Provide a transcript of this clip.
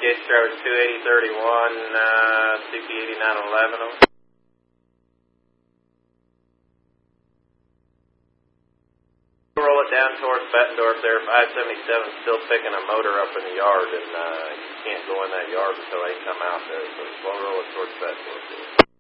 Gauge driver 28031, CP 8911. Roll it down towards Bettendorf there. 577 still picking a motor up in the yard, and you can't go in that yard until they come out there. So slow roll it towards Bettendorf.